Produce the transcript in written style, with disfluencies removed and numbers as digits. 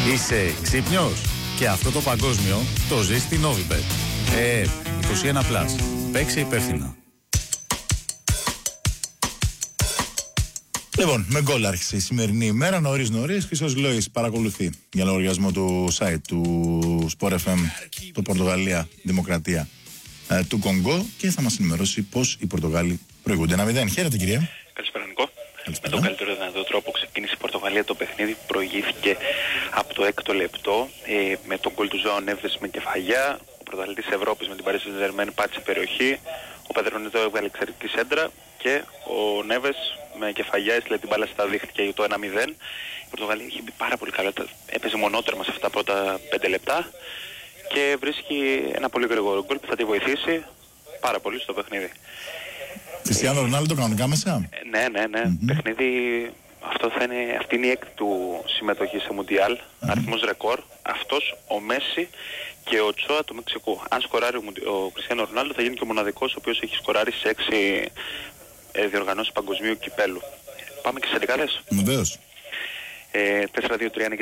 Είσαι ξύπνιος? Και αυτό το παγκόσμιο το ζεις στην Novibet. 21+. Παίξε υπεύθυνα. Λοιπόν, με γκολ άρχισε η σημερινή ημέρα, νωρίς. Χρήστος Λόης παρακολουθεί για λογαριασμό του site του Sport FM, το Πορτογαλία Δημοκρατία του Κονγκό, και θα μας ενημερώσει πώς οι Πορτογάλοι προηγούνται 1-0. Χαίρετε, κυρία. Καλησπέρα, Νικό. Με τον καλύτερο δυνατό τρόπο ξεκίνησε η Πορτογαλία το παιχνίδι. Προηγήθηκε από το 6ο λεπτό με τον γκολ του Ζωάο Νέβες με κεφαλιά. Ο πρωταθλητής Ευρώπης με την Paris Saint-Germain πάτησε περιοχή. Ο Πεδρονετό έβγαλε εξαιρετική σέντρα και ο Νέβες με κεφαλιά έστειλε την μπάλα στα δίχτυα για το 1-0. Η Πορτογαλία είχε μπει πάρα πολύ καλά. Έπαιζε μονότερμα σε αυτά τα πρώτα 5 λεπτά και βρίσκει ένα πολύ γρήγορο γκολ που θα τη βοηθήσει πάρα πολύ στο παιχνίδι. Κριστιάνο Ρονάλντο κανονικά μέσα. Ναι. Παιχνίδι, αυτή είναι η έκτη του συμμετοχή σε Μουντιάλ, αριθμός ρεκόρ. Αυτός, ο Μέση και ο Τσόα του Μεξικού. Αν σκοράρει ο Κριστιάνο Ρονάλντο θα γίνει και ο μοναδικός ο οποίος έχει σκοράρει σε 6 διοργανώσεις παγκοσμίου κυπέλου. Πάμε και σε δεκάδες. Βεβαίως. 4-2-3